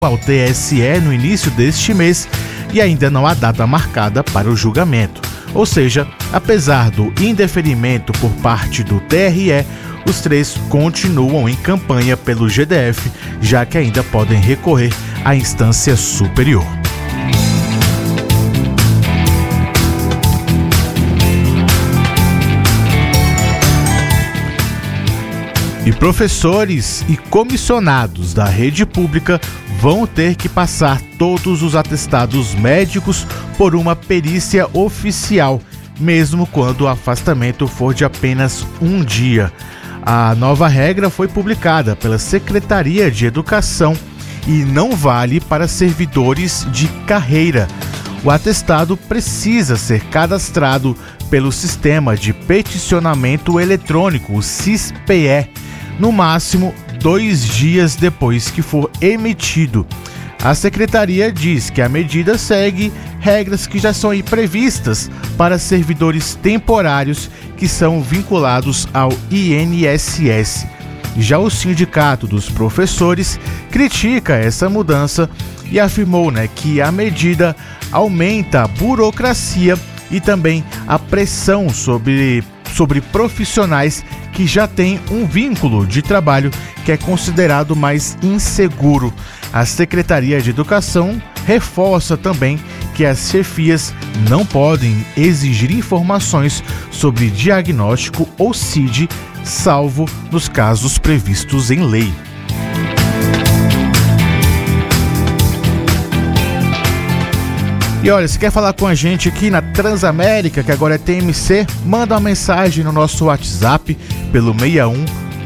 ao TSE no início deste mês e ainda não há data marcada para o julgamento. Ou seja, apesar do indeferimento por parte do TRE, os três continuam em campanha pelo GDF, já que ainda podem recorrer à instância superior. E professores e comissionados da rede pública vão ter que passar todos os atestados médicos por uma perícia oficial, mesmo quando o afastamento for de apenas um dia. A nova regra foi publicada pela Secretaria de Educação e não vale para servidores de carreira. O atestado precisa ser cadastrado pelo Sistema de Peticionamento Eletrônico, o SIS-PE, no máximo 2 dias depois que for emitido. A Secretaria diz que a medida segue regras que já são previstas para servidores temporários que são vinculados ao INSS. Já o Sindicato dos Professores critica essa mudança e afirmou que a medida aumenta a burocracia e também a pressão sobre profissionais que já têm um vínculo de trabalho que é considerado mais inseguro. A Secretaria de Educação reforça também que as chefias não podem exigir informações sobre diagnóstico ou CID, salvo nos casos previstos em lei. E olha, se quer falar com a gente aqui na Transamérica, que agora é TMC, manda uma mensagem no nosso WhatsApp pelo 61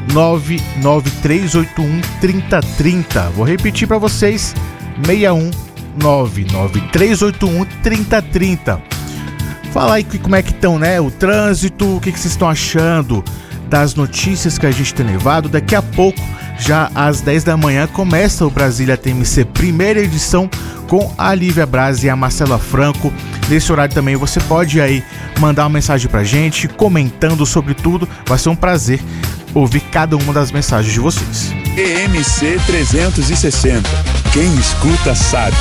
99381 3030. Vou repetir para vocês, 61 99381 3030. Fala aí como é que estão, o trânsito, o que vocês estão achando das notícias que a gente tem levado. Daqui a pouco, já às 10 da manhã, começa o Brasília TMC, primeira edição, com a Lívia Braz e a Marcela Franco. Nesse horário também você pode aí mandar uma mensagem pra gente, comentando sobre tudo. Vai ser um prazer ouvir cada uma das mensagens de vocês. TMC 360. Quem escuta sabe.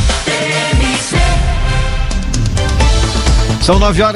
São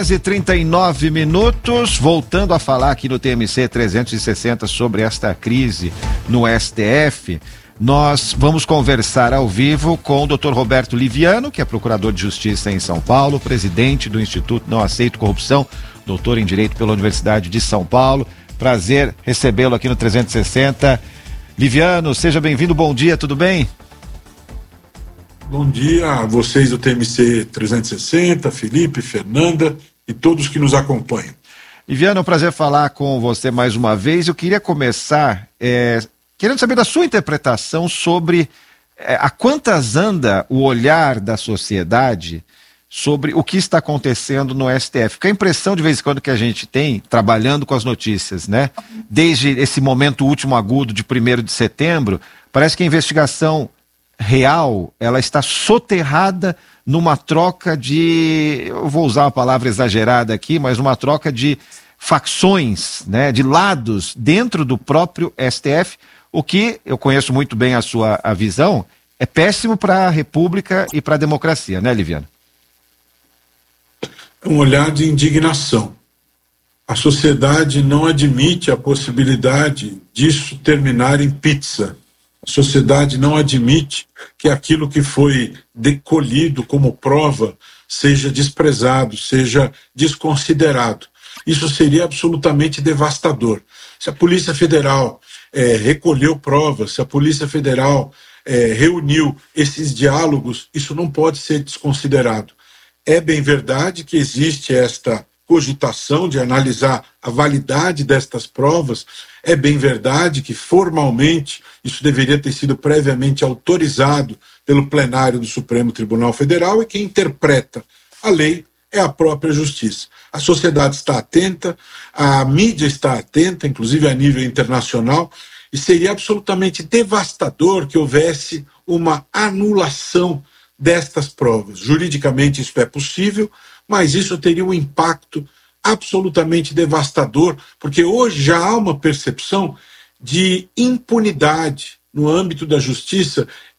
9h39, voltando a falar aqui no TMC 360 sobre esta crise no STF. Nós vamos conversar ao vivo com o Dr. Roberto Liviano, que é procurador de justiça em São Paulo, presidente do Instituto Não Aceito Corrupção, doutor em Direito pela Universidade de São Paulo. Prazer recebê-lo aqui no 360. Liviano, seja bem-vindo, bom dia, tudo bem? Bom dia a vocês do TMC 360, Felipe, Fernanda e todos que nos acompanham. Liviano, é um prazer falar com você mais uma vez. Eu queria começar querendo saber da sua interpretação sobre a quantas anda o olhar da sociedade sobre o que está acontecendo no STF. Porque a impressão de vez em quando que a gente tem, trabalhando com as notícias, desde esse momento último agudo de 1º de setembro, parece que a investigação real, ela está soterrada numa troca de, eu vou usar uma palavra exagerada aqui, mas uma troca de facções, de lados dentro do próprio STF, o que, eu conheço muito bem a visão, é péssimo para a República e para a democracia, Liviano? É um olhar de indignação. A sociedade não admite a possibilidade disso terminar em pizza. A sociedade não admite que aquilo que foi colhido como prova seja desprezado, seja desconsiderado. Isso seria absolutamente devastador. Se a Polícia Federal recolheu provas, se a Polícia Federal reuniu esses diálogos, isso não pode ser desconsiderado. É bem verdade que existe esta cogitação de analisar a validade destas provas, é bem verdade que formalmente isso deveria ter sido previamente autorizado pelo plenário do Supremo Tribunal Federal e quem interpreta a lei é a própria justiça. A sociedade está atenta, a mídia está atenta, inclusive a nível internacional, e seria absolutamente devastador que houvesse uma anulação destas provas. Juridicamente isso é possível, mas isso teria um impacto absolutamente devastador, porque hoje já há uma percepção de impunidade no âmbito da justiça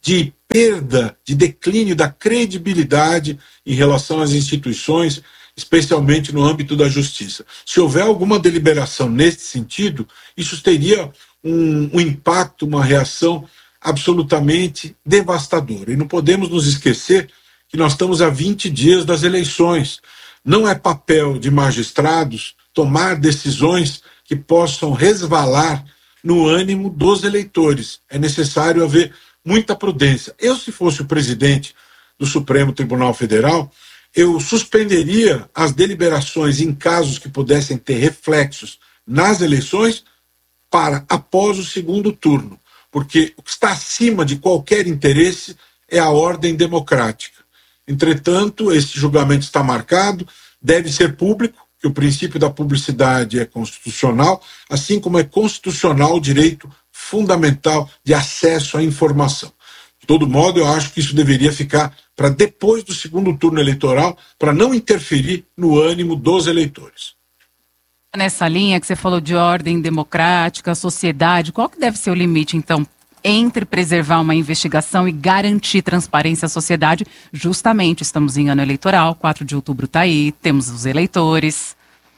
de perda, de declínio da credibilidade em relação às instituições, especialmente no âmbito da justiça. Se houver alguma deliberação nesse sentido, isso teria um impacto, uma reação absolutamente devastadora. E não podemos nos esquecer que nós estamos a 20 dias das eleições. Não é papel de magistrados tomar decisões que possam resvalar no ânimo dos eleitores. É necessário haver muita prudência. Eu, se fosse o presidente do Supremo Tribunal Federal, eu suspenderia as deliberações em casos que pudessem ter reflexos nas eleições para após o segundo turno, porque o que está acima de qualquer interesse é a ordem democrática. Entretanto, esse julgamento está marcado, deve ser público, que o princípio da publicidade é constitucional, assim como é constitucional o direito fundamental de acesso à informação. De todo modo, eu acho que isso deveria ficar para depois do segundo turno eleitoral, para não interferir no ânimo dos eleitores. Nessa linha que você falou de ordem democrática, sociedade, qual que deve ser o limite, então, entre preservar uma investigação e garantir transparência à sociedade? Justamente, estamos em ano eleitoral, 4 de outubro está aí, temos os eleitores.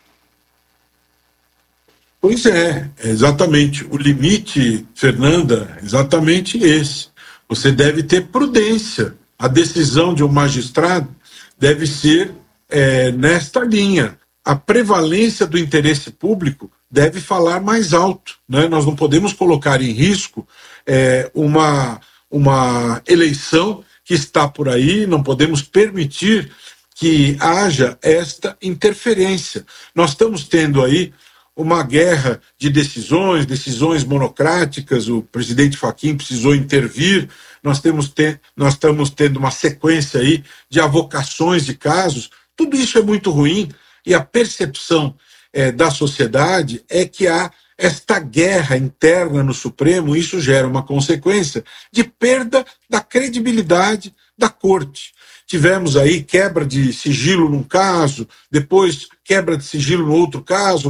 Pois é, exatamente. O limite, Fernanda, é exatamente esse. Você deve ter prudência. A decisão de um magistrado deve ser nesta linha. A prevalência do interesse público deve falar mais alto, né? Nós não podemos colocar em risco uma eleição que está por aí, não podemos permitir que haja esta interferência. Nós estamos tendo aí uma guerra de decisões monocráticas, o presidente Fachin precisou intervir, nós estamos tendo uma sequência aí de avocações de casos, tudo isso é muito ruim, e a percepção da sociedade é que há esta guerra interna no Supremo, e isso gera uma consequência de perda da credibilidade da Corte. Tivemos aí quebra de sigilo num caso, depois quebra de sigilo no outro caso,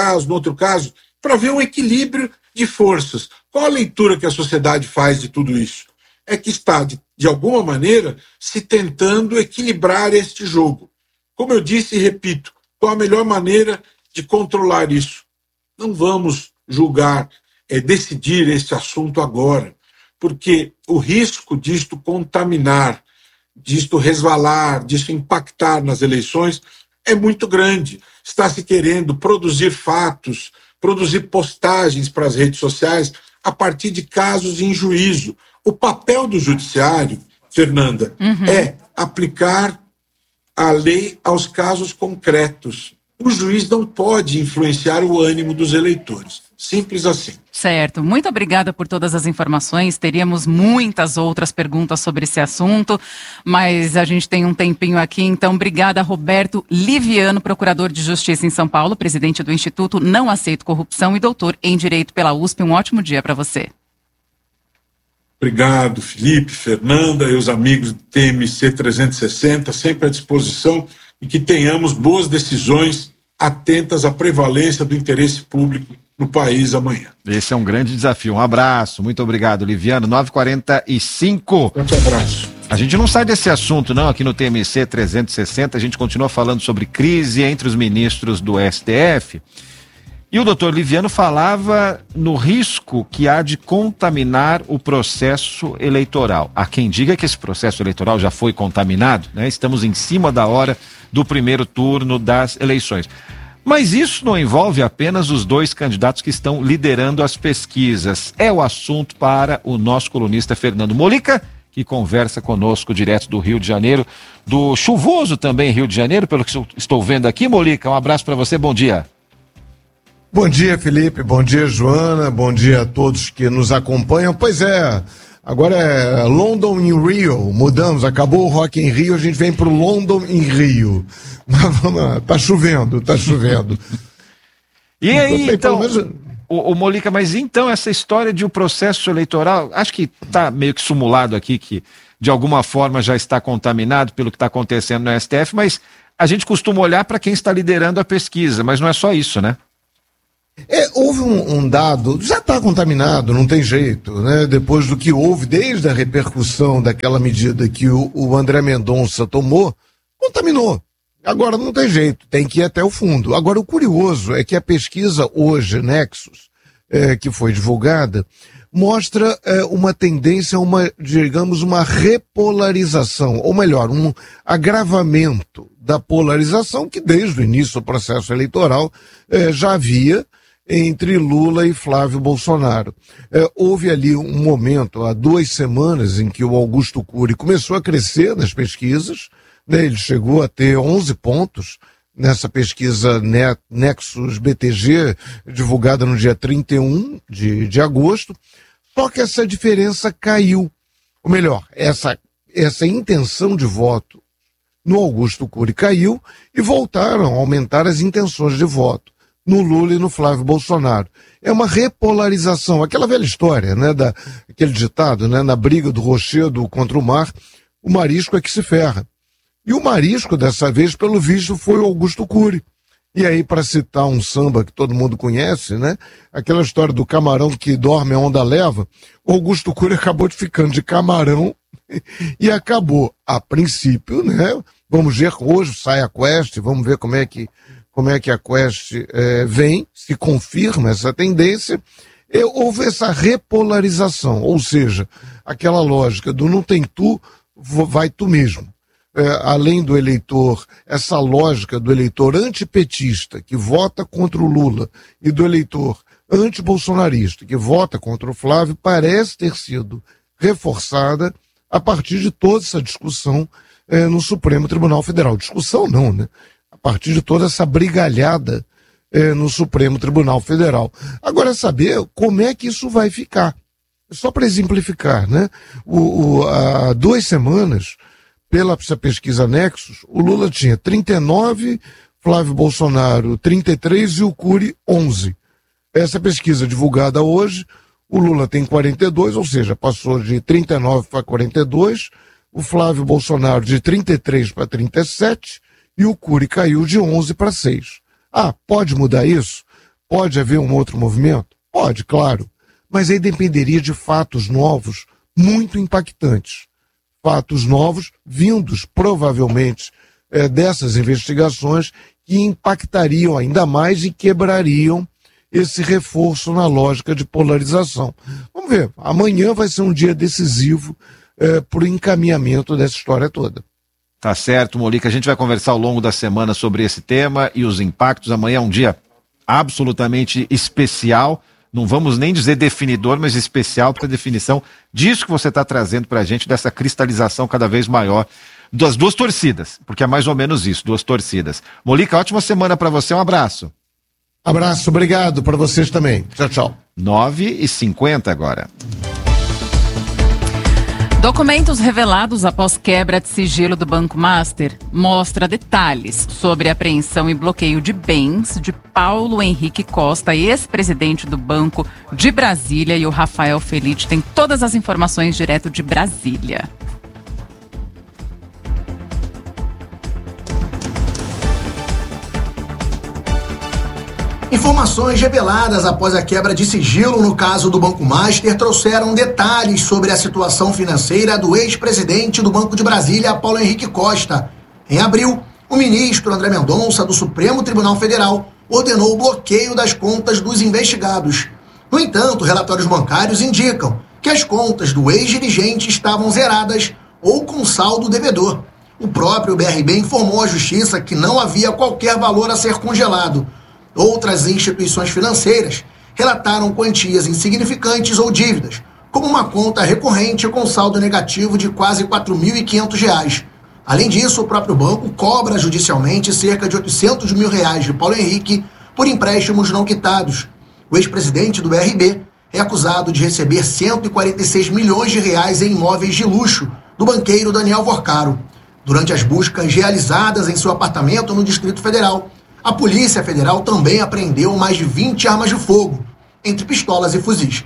para ver um equilíbrio de forças. Qual a leitura que a sociedade faz de tudo isso? É que está, de alguma maneira, se tentando equilibrar este jogo. Como eu disse e repito, qual a melhor maneira de controlar isso? Não vamos julgar, decidir este assunto agora, porque o risco disto contaminar, disto resvalar, disto impactar nas eleições é muito grande. Está se querendo produzir fatos, produzir postagens para as redes sociais a partir de casos em juízo. O papel do judiciário, Fernanda, é aplicar a lei aos casos concretos. O juiz não pode influenciar o ânimo dos eleitores. Simples assim. Certo. Muito obrigada por todas as informações. Teríamos muitas outras perguntas sobre esse assunto, mas a gente tem um tempinho aqui. Então, obrigada, Roberto Liviano, procurador de Justiça em São Paulo, presidente do Instituto Não Aceito Corrupção e doutor em Direito pela USP. Um ótimo dia para você. Obrigado, Felipe, Fernanda e os amigos do TMC 360, sempre à disposição, e que tenhamos boas decisões atentas à prevalência do interesse público no país amanhã. Esse é um grande desafio. Um abraço, muito obrigado, Liviano. 9h45. Um abraço. A gente não sai desse assunto, não, aqui no TMC 360, a gente continua falando sobre crise entre os ministros do STF. E o doutor Liviano falava no risco que há de contaminar o processo eleitoral. Há quem diga que esse processo eleitoral já foi contaminado, né? Estamos em cima da hora do primeiro turno das eleições. Mas isso não envolve apenas os dois candidatos que estão liderando as pesquisas. É o assunto para o nosso colunista Fernando Molica, que conversa conosco direto do Rio de Janeiro, do chuvoso também Rio de Janeiro, pelo que estou vendo aqui. Molica, um abraço para você, bom dia. Bom dia, Felipe, bom dia, Joana, bom dia a todos que nos acompanham. Pois é, agora é London em Rio, mudamos, acabou o Rock em Rio, a gente vem pro London em Rio. Mas vamos lá, tá chovendo. E aí, então, o Molica, mas então essa história de um processo eleitoral, acho que tá meio que simulado aqui, que de alguma forma já está contaminado pelo que está acontecendo no STF, mas a gente costuma olhar para quem está liderando a pesquisa, mas não é só isso, né? Houve um dado, já está contaminado, não tem jeito, né? Depois do que houve, desde a repercussão daquela medida que o André Mendonça tomou, contaminou. Agora não tem jeito, tem que ir até o fundo. Agora o curioso é que a pesquisa hoje, Nexus, que foi divulgada, mostra uma tendência a uma repolarização, ou melhor, um agravamento da polarização que desde o início do processo eleitoral já havia entre Lula e Flávio Bolsonaro. Houve ali um momento, há 2 semanas, em que o Augusto Cury começou a crescer nas pesquisas, né? Ele chegou a ter 11 pontos nessa pesquisa Nexus BTG, divulgada no dia 31 de agosto, só que essa diferença caiu. Ou melhor, essa intenção de voto no Augusto Cury caiu e voltaram a aumentar as intenções de voto no Lula e no Flávio Bolsonaro. É uma repolarização, aquela velha história, né, aquele ditado, né, na briga do rochedo contra o mar, o marisco é que se ferra. E o marisco, dessa vez, pelo visto, foi o Augusto Cury. E aí, para citar um samba que todo mundo conhece, né, aquela história do camarão que dorme a onda leva, o Augusto Cury acabou ficando de camarão e acabou, a princípio, né, vamos ver, hoje sai a Quest, vamos ver como é que a Quest vem, se confirma essa tendência. Houve essa repolarização, ou seja, aquela lógica do não tem tu, vai tu mesmo. Além do eleitor, essa lógica do eleitor antipetista que vota contra o Lula e do eleitor antibolsonarista que vota contra o Flávio parece ter sido reforçada a partir de toda essa discussão no Supremo Tribunal Federal. Discussão não, né? A partir de toda essa brigalhada no Supremo Tribunal Federal. Agora é saber como é que isso vai ficar. Só para exemplificar, né? Há 2 semanas, pela pesquisa Nexus, o Lula tinha 39, Flávio Bolsonaro 33 e o Cury 11. Essa pesquisa divulgada hoje, o Lula tem 42, ou seja, passou de 39 para 42, o Flávio Bolsonaro de 33 para 37 e o Cury caiu de 11 para 6. Pode mudar isso? Pode haver um outro movimento? Pode, claro. Mas aí dependeria de fatos novos muito impactantes. Fatos novos, vindos provavelmente dessas investigações, que impactariam ainda mais e quebrariam esse reforço na lógica de polarização. Vamos ver, amanhã vai ser um dia decisivo para o encaminhamento dessa história toda. Tá certo, Molica, a gente vai conversar ao longo da semana sobre esse tema e os impactos. Amanhã é um dia absolutamente especial. Não vamos nem dizer definidor, mas especial para a definição disso que você está trazendo para a gente, dessa cristalização cada vez maior das 2 torcidas, porque é mais ou menos isso, 2 torcidas. Molica, ótima semana para você, um abraço. Abraço, obrigado para vocês também. Tchau, tchau. 9h50 agora. Documentos revelados após quebra de sigilo do Banco Master mostra detalhes sobre a apreensão e bloqueio de bens de Paulo Henrique Costa, ex-presidente do Banco de Brasília, e o Rafael Felite tem todas as informações direto de Brasília. Informações reveladas após a quebra de sigilo no caso do Banco Master trouxeram detalhes sobre a situação financeira do ex-presidente do Banco de Brasília, Paulo Henrique Costa. Em abril, o ministro André Mendonça, do Supremo Tribunal Federal, ordenou o bloqueio das contas dos investigados. No entanto, relatórios bancários indicam que as contas do ex-dirigente estavam zeradas ou com saldo devedor. O próprio BRB informou à Justiça que não havia qualquer valor a ser congelado. Outras instituições financeiras relataram quantias insignificantes ou dívidas, como uma conta recorrente com saldo negativo de quase R$ 4.500. Além disso, o próprio banco cobra judicialmente cerca de R$ 800 mil de Paulo Henrique por empréstimos não quitados. O ex-presidente do BRB é acusado de receber R$ 146 milhões em imóveis de luxo do banqueiro Daniel Vorcaro. Durante as buscas realizadas em seu apartamento no Distrito Federal, a Polícia Federal também apreendeu mais de 20 armas de fogo, entre pistolas e fuzis.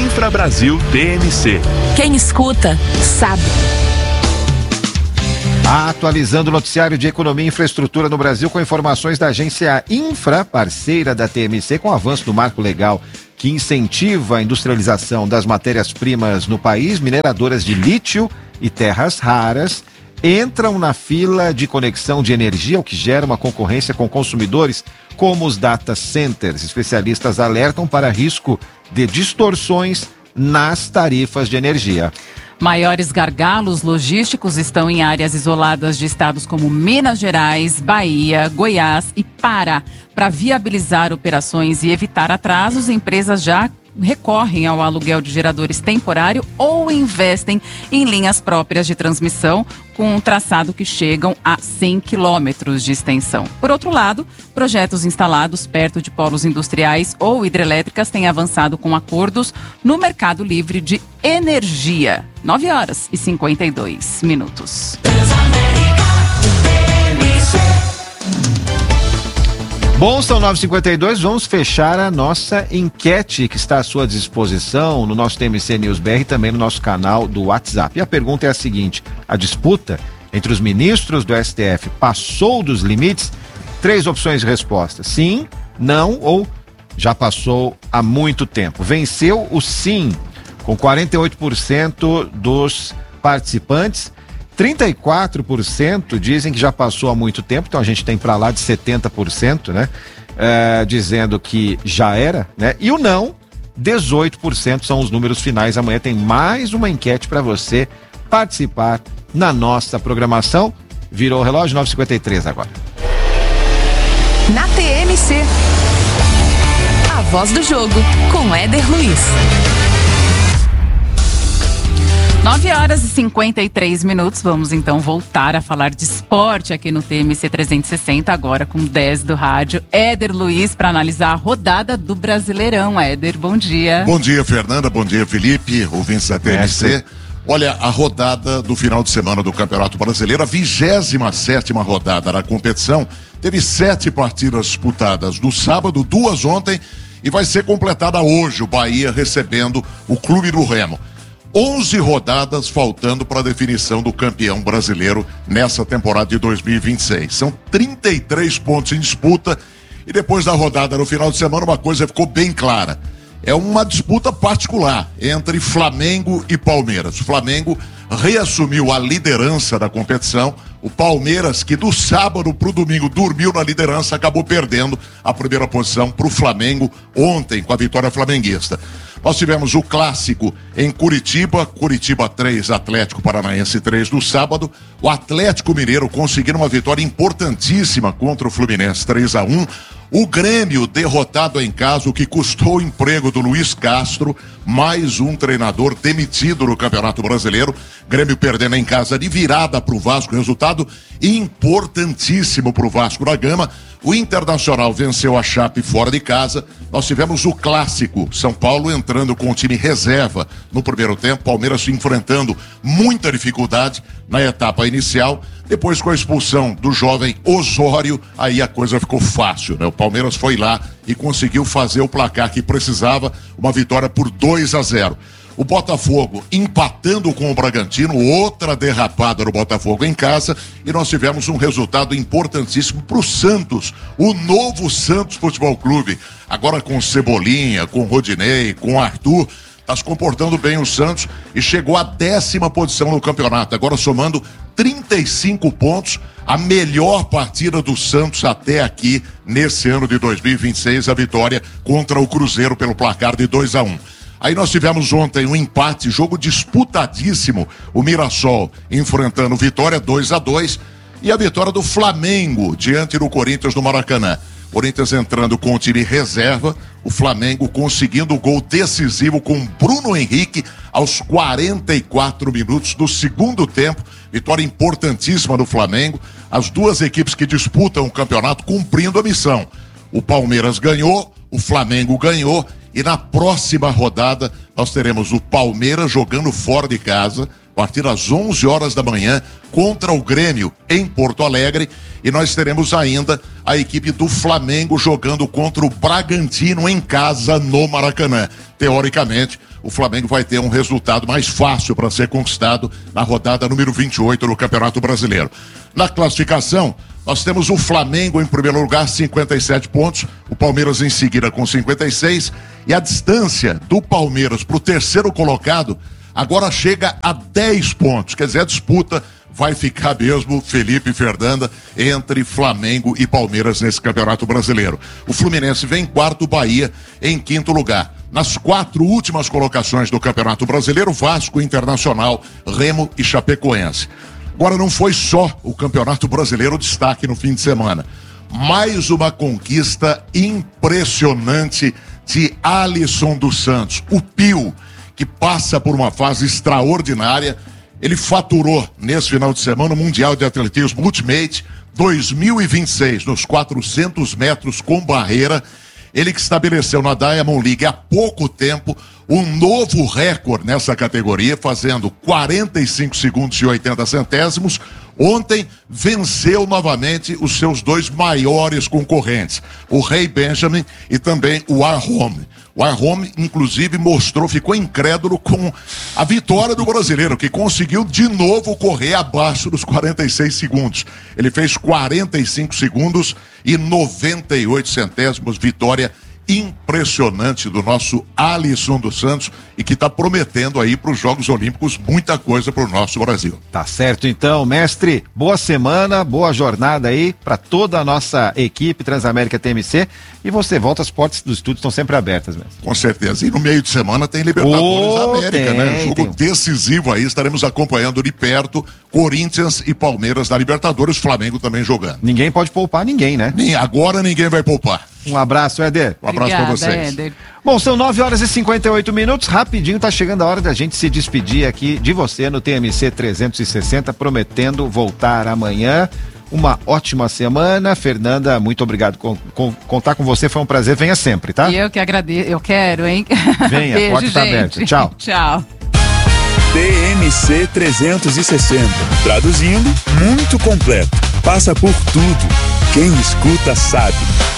Infrabrasil TMC. Quem escuta, sabe. Atualizando o noticiário de economia e infraestrutura no Brasil com informações da agência Infra, parceira da TMC, com o avanço do marco legal que incentiva a industrialização das matérias-primas no país. Mineradoras de lítio e terras raras entram na fila de conexão de energia, o que gera uma concorrência com consumidores como os data centers. Especialistas alertam para risco de distorções nas tarifas de energia. Maiores gargalos logísticos estão em áreas isoladas de estados como Minas Gerais, Bahia, Goiás e Pará. Para viabilizar operações e evitar atrasos, empresas já recorrem ao aluguel de geradores temporário ou investem em linhas próprias de transmissão com um traçado que chegam a 100 quilômetros de extensão. Por outro lado, projetos instalados perto de polos industriais ou hidrelétricas têm avançado com acordos no mercado livre de energia. 9h52. Bom, são 9h52, vamos fechar a nossa enquete que está à sua disposição no nosso TMC News BR e também no nosso canal do WhatsApp. E a pergunta é a seguinte: a disputa entre os ministros do STF passou dos limites? 3 opções de resposta: sim, não ou já passou há muito tempo. Venceu o sim, com 48% dos participantes. 34% dizem que já passou há muito tempo, então a gente tem para lá de 70%, né? Dizendo que já era, né? E o não, 18% são os números finais. Amanhã tem mais uma enquete para você participar na nossa programação. Virou o relógio, 9h53 agora. Na TMC, a voz do jogo com Éder Luiz. 9h53. Vamos então voltar a falar de esporte aqui no TMC 360, agora com 10 do rádio. Éder Luiz, para analisar a rodada do Brasileirão. Éder, bom dia. Bom dia, Fernanda. Bom dia, Felipe, ouvintes da TMC. Olha, a rodada do final de semana do Campeonato Brasileiro, a 27ª rodada da competição, teve 7 partidas disputadas no sábado, 2 ontem, e vai ser completada hoje, o Bahia recebendo o Clube do Remo. 11 rodadas faltando para a definição do campeão brasileiro nessa temporada de 2026. São 33 pontos em disputa e depois da rodada no final de semana uma coisa ficou bem clara. É uma disputa particular entre Flamengo e Palmeiras. O Flamengo reassumiu a liderança da competição. O Palmeiras, que do sábado para o domingo dormiu na liderança, acabou perdendo a primeira posição para o Flamengo ontem com a vitória flamenguista. Nós tivemos o clássico em Curitiba 3, Atlético Paranaense 3 no sábado. O Atlético Mineiro conseguindo uma vitória importantíssima contra o Fluminense 3-1. O Grêmio derrotado em casa, o que custou o emprego do Luiz Castro, mais um treinador demitido no Campeonato Brasileiro. Grêmio perdendo em casa de virada para o Vasco, resultado importantíssimo para o Vasco da Gama. O Internacional venceu a Chape fora de casa. Nós tivemos o clássico, São Paulo entrando com o time reserva no primeiro tempo, Palmeiras enfrentando muita dificuldade na etapa inicial. Depois, com a expulsão do jovem Osório, aí a coisa ficou fácil, né? O Palmeiras foi lá e conseguiu fazer o placar que precisava, uma vitória por 2-0. O Botafogo empatando com o Bragantino, outra derrapada do Botafogo em casa, e nós tivemos um resultado importantíssimo para o Santos, o novo Santos Futebol Clube, agora com Cebolinha, com Rodinei, com Arthur. Está se comportando bem o Santos e chegou à 10ª posição no campeonato, agora somando 35 pontos, a melhor partida do Santos até aqui nesse ano de 2026, a vitória contra o Cruzeiro pelo placar de 2-1. Aí nós tivemos ontem um empate, jogo disputadíssimo, o Mirassol enfrentando Vitória 2-2 e a vitória do Flamengo diante do Corinthians no Maracanã. Corinthians entrando com o time reserva, o Flamengo conseguindo o gol decisivo com Bruno Henrique aos 44 minutos do segundo tempo. Vitória importantíssima do Flamengo. As duas equipes que disputam o campeonato cumprindo a missão. O Palmeiras ganhou, o Flamengo ganhou e na próxima rodada nós teremos o Palmeiras jogando fora de casa a partir das 11 horas da manhã, contra o Grêmio em Porto Alegre. E nós teremos ainda a equipe do Flamengo jogando contra o Bragantino em casa no Maracanã. Teoricamente, o Flamengo vai ter um resultado mais fácil para ser conquistado na rodada número 28 do Campeonato Brasileiro. Na classificação, nós temos o Flamengo em primeiro lugar, 57 pontos, o Palmeiras em seguida com 56, e a distância do Palmeiras para o terceiro colocado agora chega a 10 pontos, quer dizer, a disputa vai ficar mesmo, Felipe e Fernanda, entre Flamengo e Palmeiras nesse Campeonato Brasileiro. O Fluminense vem em quarto, Bahia em quinto lugar. Nas 4 últimas colocações do Campeonato Brasileiro, Vasco, Internacional, Remo e Chapecoense. Agora, não foi só o Campeonato Brasileiro o destaque no fim de semana. Mais uma conquista impressionante de Alisson dos Santos, o Pio, que passa por uma fase extraordinária. Ele faturou nesse final de semana o Mundial de Atletismo Ultimate 2026, nos 400 metros com barreira. Ele que estabeleceu na Diamond League há pouco tempo um novo recorde nessa categoria, fazendo 45 segundos e 80 centésimos. Ontem venceu novamente os seus 2 maiores concorrentes, o Ray Benjamin e também o Arhome. O Arhome, inclusive, ficou incrédulo com a vitória do brasileiro, que conseguiu de novo correr abaixo dos 46 segundos. Ele fez 45 segundos e 98 centésimos, vitória impressionante do nosso Alisson dos Santos e que está prometendo aí para os Jogos Olímpicos muita coisa para o nosso Brasil. Tá certo então, mestre, boa semana, boa jornada aí para toda a nossa equipe Transamérica TMC, e você volta, as portas do estúdio estão sempre abertas, mestre. Com certeza, e no meio de semana tem Libertadores da América, né? Jogo decisivo aí, estaremos acompanhando de perto Corinthians e Palmeiras da Libertadores, Flamengo também jogando. Ninguém pode poupar ninguém, né? Agora ninguém vai poupar. Um abraço, Éder. Um abraço para vocês. Éder. Bom, são 9 horas e 58 minutos, rapidinho tá chegando a hora da gente se despedir aqui de você no TMC 360, prometendo voltar amanhã. Uma ótima semana. Fernanda, muito obrigado. Contar com você foi um prazer, venha sempre, tá? E eu que agradeço, eu quero, hein? Venha, Beijo, a porta tá gente. aberta. Tchau. Tchau. TMC 360. Traduzindo, muito completo. Passa por tudo. Quem escuta sabe.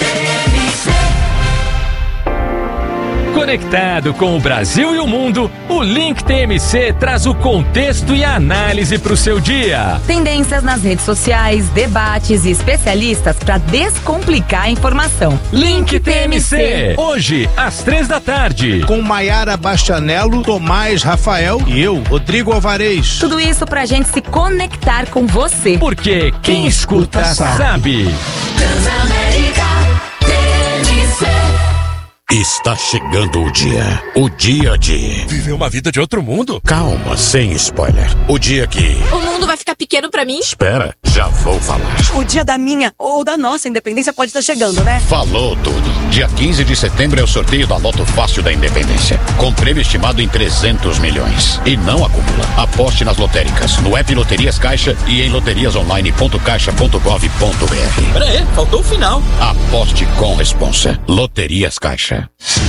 Conectado com o Brasil e o mundo, o Link TMC traz o contexto e a análise para o seu dia. Tendências nas redes sociais, debates e especialistas para descomplicar a informação. Link TMC, hoje às 15h. Com Maiara Bastianello, Tomás Rafael e eu, Rodrigo Alvarez. Tudo isso pra gente se conectar com você. Porque quem escuta sabe. Transamérica TMC. Está chegando o dia de Viver uma vida de outro mundo? Calma, sem spoiler. O dia que... O mundo vai ficar pequeno pra mim? Espera, já vou falar. O dia da minha ou da nossa independência pode estar chegando, né? Falou tudo. Dia 15 de setembro é o sorteio da Loto Fácil da Independência, com prêmio estimado em 300 milhões. E não acumula. Aposte nas lotéricas, no app Loterias Caixa e em loteriasonline.caixa.gov.br. Pera aí, faltou o final. Aposte com responsa. Loterias Caixa.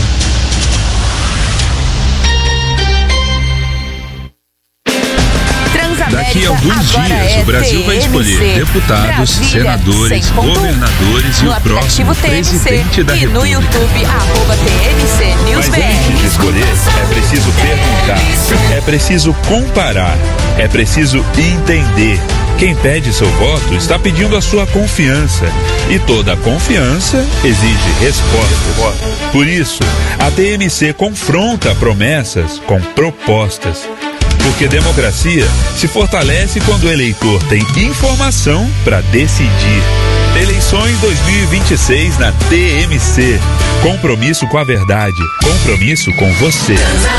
Daqui a alguns dias, o Brasil vai escolher deputados, senadores, governadores e o próximo presidente da República. E no YouTube, @TMC News BR. Mas antes de escolher, é preciso perguntar, é preciso comparar, é preciso entender. Quem pede seu voto está pedindo a sua confiança. E toda confiança exige resposta. Por isso, a TMC confronta promessas com propostas. Porque democracia se fortalece quando o eleitor tem informação para decidir. Eleições 2026 na TMC. Compromisso com a verdade. Compromisso com você.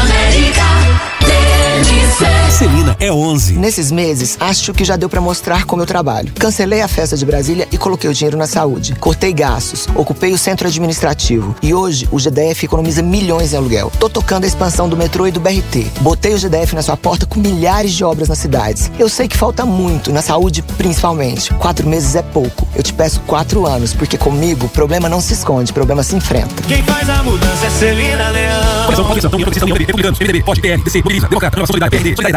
Celina é 11. Nesses meses, acho que já deu pra mostrar como eu trabalho. Cancelei a festa de Brasília e coloquei o dinheiro na saúde. Cortei gastos, ocupei o centro administrativo. E hoje, o GDF economiza milhões em aluguel. Tô tocando a expansão do metrô e do BRT. Botei o GDF na sua porta com milhares de obras nas cidades. Eu sei que falta muito, na saúde principalmente. 4 meses é pouco. Eu te peço 4 anos, porque comigo, problema não se esconde, problema se enfrenta. Quem faz a mudança é Celina Leão. União Paulista, União Progressista, União Republicanos, PMDB, POD, PR, DC, Mobiliza, Democrata, Renovação Solidária, PRD, Solidariedade.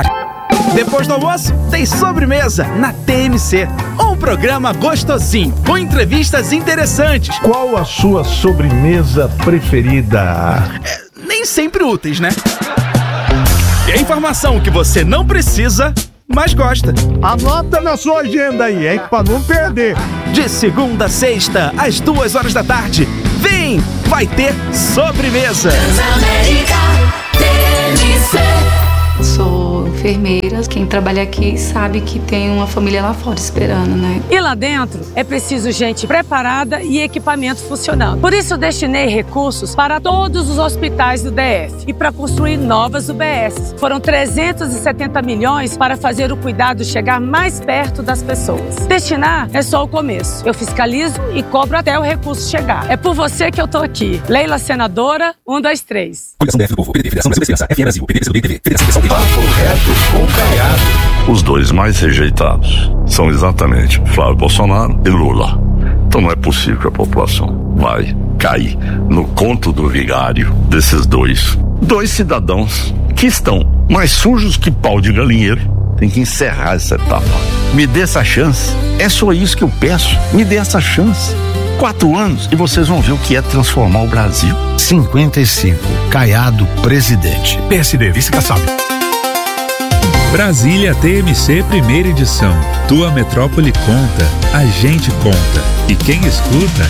Depois do almoço, tem sobremesa na TMC. Um programa gostosinho, com entrevistas interessantes. Qual a sua sobremesa preferida? Nem sempre úteis, né? E a informação que você não precisa, mas gosta. Anota na sua agenda aí, hein? Pra não perder. De segunda a sexta, às 2h da tarde. Vem! Vai ter sobremesa. Transamérica TMC. Sou enfermeira. Quem trabalha aqui sabe que tem uma família lá fora esperando, né? E lá dentro é preciso gente preparada e equipamento funcionando. Por isso eu destinei recursos para todos os hospitais do DF e para construir novas UBS. Foram 370 milhões para fazer o cuidado chegar mais perto das pessoas. Destinar é só o começo. Eu fiscalizo e cobro até o recurso chegar. É por você que eu tô aqui. Leila Senadora, 1, 2, 3. Coligação DF do Povo, PDT, Federação Brasil da Esperança, FM Brasil, PDT, PCdoB, TV, Federação Pessoal. Papo reto com Caiado. Os dois mais rejeitados são exatamente Flávio Bolsonaro e Lula. Então não é possível que a população vai cair no conto do vigário desses dois cidadãos que estão mais sujos que pau de galinheiro. Tem que encerrar essa etapa. Me dê essa chance. É só isso que eu peço. Me dê essa chance. 4 anos e vocês vão ver o que é transformar o Brasil. 55. Caiado, presidente. PSD, vice-caçado. Brasília TMC, primeira edição. Tua metrópole conta, a gente conta. E quem escuta,